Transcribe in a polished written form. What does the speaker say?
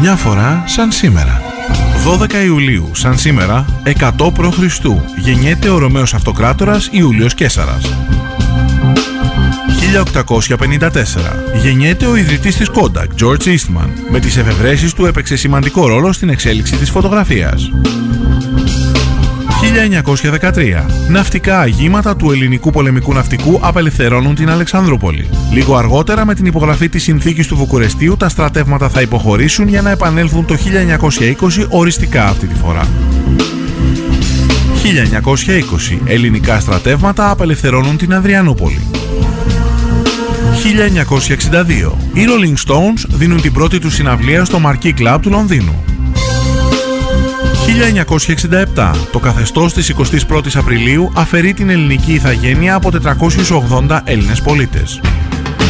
Μια φορά σαν σήμερα. 12 Ιουλίου, σαν σήμερα, 100 π.Χ. γεννιέται ο Ρωμαίος Αυτοκράτορας Ιούλιος Καίσαρας. 1854. Γεννιέται ο ιδρυτής της Kodak, George Eastman. Με τις εφευρέσεις του έπαιξε σημαντικό ρόλο στην εξέλιξη της φωτογραφίας. 1913. Ναυτικά αγήματα του ελληνικού πολεμικού ναυτικού απελευθερώνουν την Αλεξανδρούπολη. Λίγο αργότερα, με την υπογραφή της συνθήκης του Βουκουρεστίου, τα στρατεύματα θα υποχωρήσουν για να επανέλθουν το 1920 οριστικά αυτή τη φορά. 1920. Ελληνικά στρατεύματα απελευθερώνουν την Αδριανούπολη. 1962. Οι Rolling Stones δίνουν την πρώτη τους συναυλία στο Marquee Club του Λονδίνου. 1967. Το καθεστώς της 21ης Απριλίου αφαιρεί την ελληνική ηθαγένεια από 480 Έλληνες πολίτες.